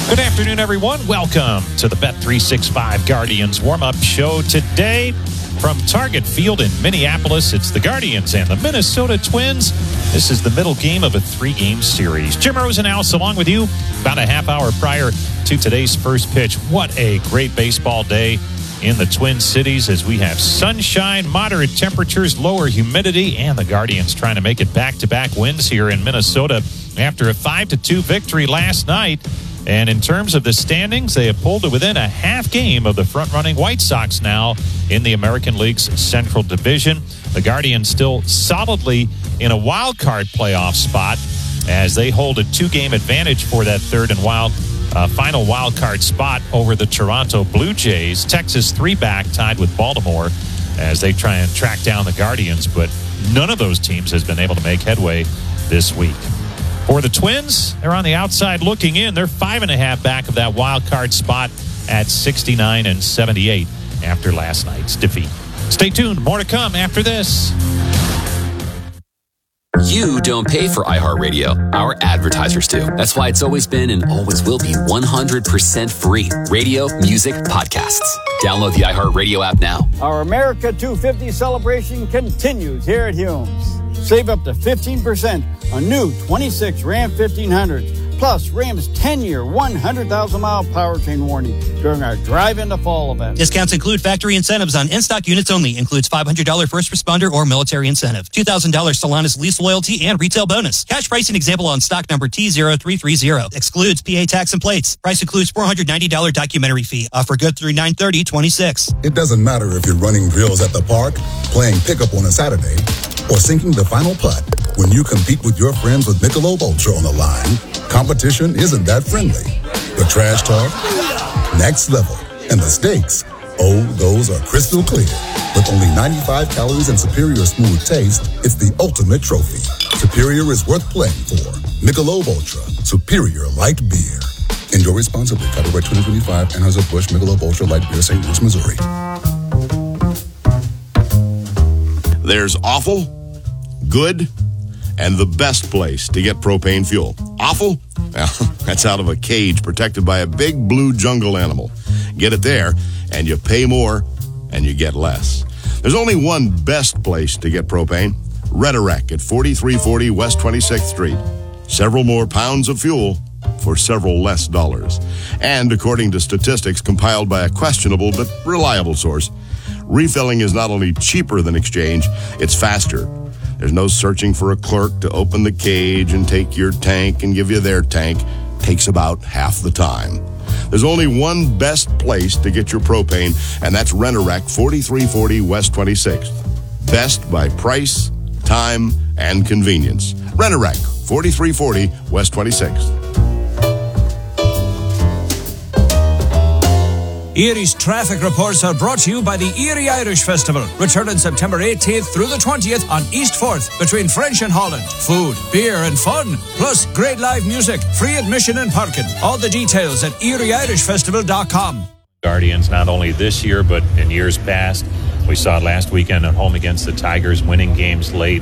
Good afternoon, everyone. Welcome to the Bet365 Guardians warm-up show today. From Target Field in Minneapolis, it's the Guardians and the Minnesota Twins. This is the middle game of a 3-game series. Jim Rosenhaus along with you about a half hour prior to today's first pitch. What a great baseball day in the Twin Cities as we have sunshine, moderate temperatures, lower humidity, and the Guardians trying to make it back-to-back wins here in Minnesota after a 5-2 victory last night. And in terms of the standings, they have pulled to within a half game of the front-running White Sox now in the American League's Central Division. The Guardians still solidly in a wild card playoff spot as they hold a 2-game advantage for that third and final wild card spot over the Toronto Blue Jays. Texas 3-back tied with Baltimore as they try and track down the Guardians, but none of those teams has been able to make headway this week. For the Twins, they're on the outside looking in. They're 5.5 back of that wild card spot at 69 and 78 after last night's defeat. Stay tuned. More to come after this. You don't pay for iHeartRadio. Our advertisers do. That's why it's always been and always will be 100% free. Radio, music, podcasts. Download the iHeartRadio app now. Our America 250 celebration continues here at Humes. Save up to 15% on new 26 Ram 1500s. Plus, Ram's 10-year, 100,000-mile powertrain warranty during our Drive into Fall event. Discounts include factory incentives on in-stock units only. Includes $500 first responder or military incentive. $2,000 Stellantis lease loyalty and retail bonus. Cash pricing example on stock number T0330. Excludes PA tax and plates. Price includes $490 documentary fee. Offer good through 9/30/26. It doesn't matter if you're running drills at the park, playing pickup on a Saturday, or sinking the final putt. When you compete with your friends with Michelob Ultra on the line, competition isn't that friendly. The trash talk, next level, and the stakes, oh, those are crystal clear. With only 95 calories and superior smooth taste, it's the ultimate trophy. Superior is worth playing for. Michelob Ultra, superior light beer. Enjoy responsibly. Copyright 2025, Anheuser-Busch Michelob Ultra Light Beer, St. Louis, Missouri. There's awful, good, and the best place to get propane fuel. Awful? Well, that's out of a cage protected by a big blue jungle animal. Get it there, and you pay more, and you get less. There's only one best place to get propane, Rhetorec at 4340 West 26th Street. Several more pounds of fuel for several less dollars. And according to statistics compiled by a questionable but reliable source, refilling is not only cheaper than exchange, it's faster. There's no searching for a clerk to open the cage and take your tank and give you their tank. Takes about half the time. There's only one best place to get your propane, and that's Rent-A-Wreck, 4340 West 26th. Best by price, time, and convenience. Rent-A-Wreck, 4340 West 26th. Erie's traffic reports are brought to you by the Erie Irish Festival, returning September 18th through the 20th on East 4th between French and Holland. Food, beer and fun, plus great live music, free admission and parking. All the details at erieirishfestival.com. Guardians not only this year but in years past. We saw it last weekend at home against the Tigers, winning games late.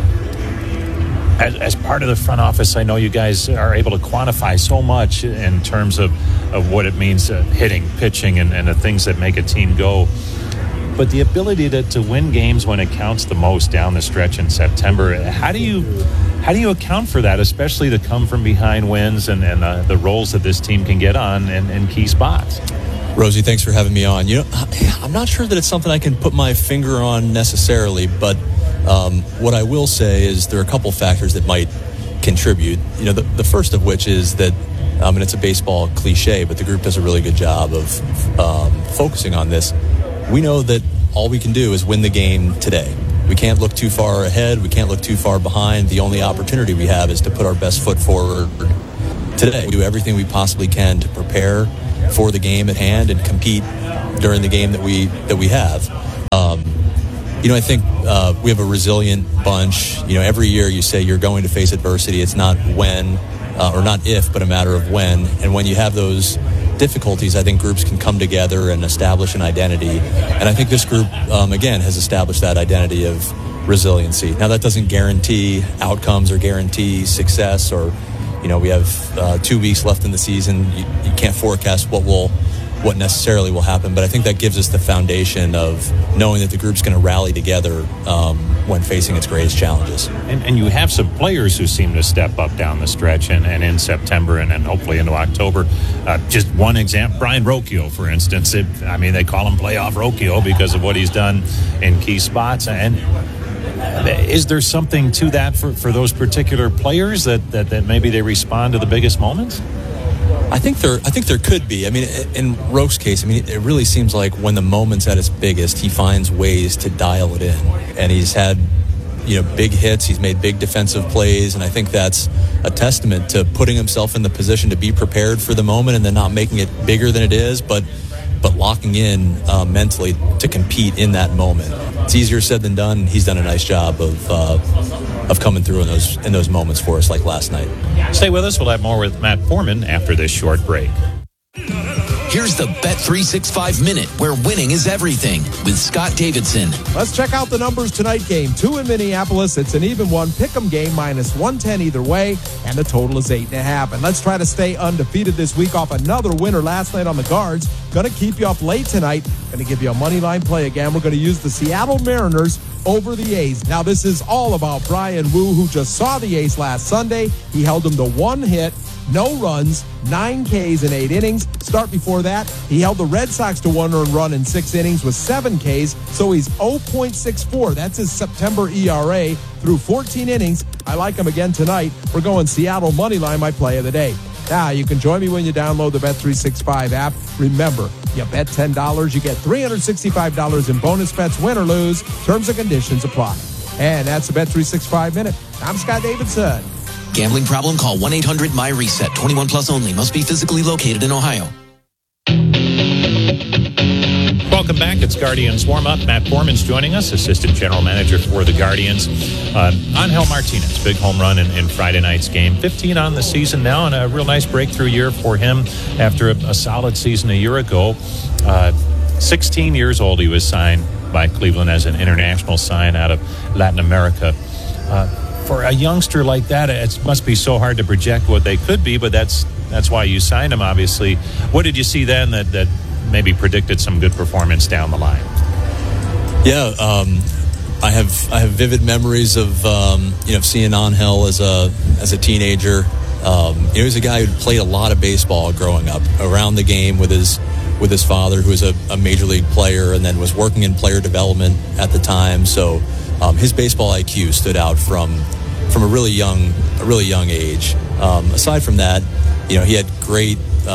As part of the front office, I know you guys are able to quantify so much in terms of what it means hitting, pitching, and the things that make a team go. But the ability to win games when it counts the most down the stretch in September, how do you account for that, especially the come from behind wins and the roles that this team can get on in key spots? Rosie, thanks for having me on. I'm not sure that it's something I can put my finger on necessarily, but what I will say is there are a couple factors that might contribute. The first of which is that, and it's a baseball cliche, but the group does a really good job of focusing on this. We know that all we can do is win the game today. We can't look too far ahead. We can't look too far behind. The only opportunity we have is to put our best foot forward today. We do everything we possibly can to prepare for the game at hand and compete during the game that we have. I think we have a resilient bunch. Every year you say you're going to face adversity. It's not when or not if, but a matter of when. And when you have those difficulties, I think groups can come together and establish an identity. And I think this group, again, has established that identity of resiliency. Now, that doesn't guarantee outcomes or guarantee success or We have 2 weeks left in the season. You can't forecast what necessarily will happen, but I think that gives us the foundation of knowing that the group's going to rally together when facing its greatest challenges. And you have some players who seem to step up down the stretch and in September and hopefully into October. Just one example, Brian Rocchio, for instance. They call him playoff Rocchio because of what he's done in key spots. And is there something to that for those particular players that maybe they respond to the biggest moments? I think there could be. In Roke's case, it really seems like when the moment's at its biggest, he finds ways to dial it in. And he's had, big hits. He's made big defensive plays. And I think that's a testament to putting himself in the position to be prepared for the moment and then not making it bigger than it is, but locking in mentally to compete in that moment. It's easier said than done. He's done a nice job of coming through in those moments for us, like last night. Stay with us. We'll have more with Matt Foreman after this short break. Here's the Bet365 Minute, where winning is everything, with Scott Davidson. Let's check out the numbers tonight. Game 2 in Minneapolis. It's an even one. Pick'em game, -110 either way, and the total is 8.5. And let's try to stay undefeated this week off another winner last night on the Guards. Going to keep you up late tonight. Going to give you a money line play again. We're going to use the Seattle Mariners over the A's. Now, this is all about Brian Wu, who just saw the A's last Sunday. He held them to 1 hit, no runs, 9 Ks in 8 innings. Start before that, he held the Red Sox to 1 earned run in 6 innings with 7 Ks, so he's 0.64. That's his September ERA through 14 innings. I like him again tonight. We're going Seattle Moneyline, my play of the day. Now, you can join me when you download the Bet365 app. Remember, you bet $10, you get $365 in bonus bets, win or lose. Terms and conditions apply. And that's the Bet365 Minute. I'm Scott Davidson. Gambling problem? Call 1-800-MY-RESET. 21 plus only. Must be physically located in Ohio. Welcome back. It's Guardians Warm-Up. Matt Foreman's joining us, Assistant General Manager for the Guardians. Angel Martinez, big home run in Friday night's game. 15 on the season now, and a real nice breakthrough year for him after a solid season a year ago. 16 years old, he was signed by Cleveland as an international sign out of Latin America. For a youngster like that, it must be so hard to project what they could be, but that's why you signed him, obviously. What did you see then that maybe predicted some good performance down the line? Yeah, I have vivid memories of seeing Angel as a teenager. He was a guy who played a lot of baseball growing up, around the game with his father, who was a major league player, and then was working in player development at the time. So his baseball IQ stood out from a really young age. Aside from that, he had great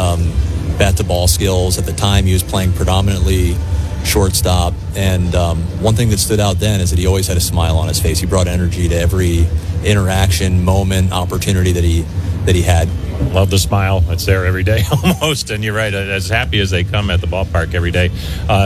bat to ball skills. At the time, he was playing predominantly shortstop, and one thing that stood out then is that he always had a smile on his face. He brought energy to every interaction, moment, opportunity that he had. Love the smile. It's there every day almost, and you're right, as happy as they come at the ballpark every day.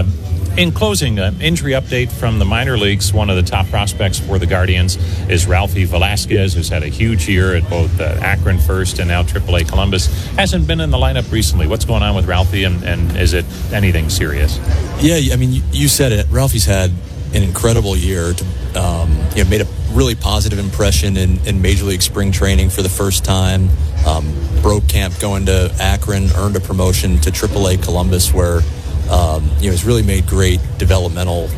In closing, injury update from the minor leagues. One of the top prospects for the Guardians is Ralphie Velasquez, who's had a huge year at both Akron first and now AAA Columbus. Hasn't been in the lineup recently. What's going on with Ralphie, and is it anything serious? Yeah, you said it. Ralphie's had an incredible year. Made a really positive impression in Major League spring training for the first time. Broke camp going to Akron, earned a promotion to AAA Columbus, where he's really made great developmental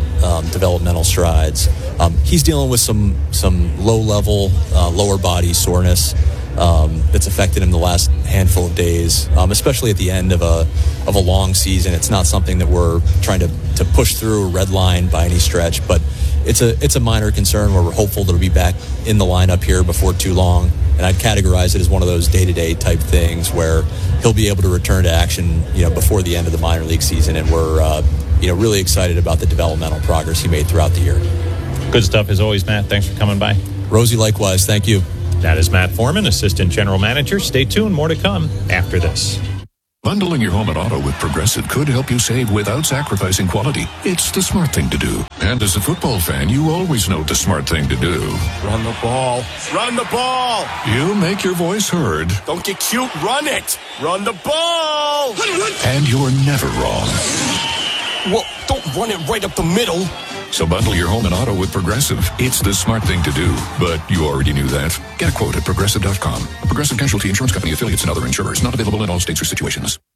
strides. He's dealing with some low-level lower body soreness that's affected him the last handful of days, especially at the end of a long season. It's not something that we're trying to push through a red line by any stretch, but it's a minor concern where we're hopeful that he'll be back in the lineup here before too long. And I'd categorize it as one of those day-to-day type things where he'll be able to return to action, before the end of the minor league season. And we're, really excited about the developmental progress he made throughout the year. Good stuff as always, Matt. Thanks for coming by. Rosie, likewise. Thank you. That is Matt Foreman, Assistant General Manager. Stay tuned. More to come after this. Bundling your home and auto with Progressive could help you save without sacrificing quality. It's the smart thing to do. And as a football fan, you always know the smart thing to do. Run the ball. Run the ball. You make your voice heard. Don't get cute. Run it. Run the ball. And you're never wrong. Well, don't run it right up the middle. So bundle your home and auto with Progressive. It's the smart thing to do, but you already knew that. Get a quote at Progressive.com. Progressive Casualty Insurance Company affiliates and other insurers. Not available in all states or situations.